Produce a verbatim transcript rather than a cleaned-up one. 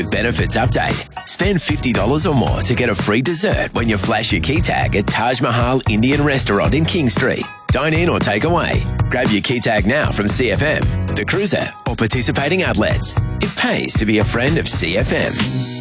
Benefits update. Spend fifty dollars or more to get a free dessert when you flash your key tag at Taj Mahal Indian Restaurant in King Street. Dine in or take away. Grab your key tag now from C F M, The Cruiser, or participating outlets. It pays to be a friend of C F M.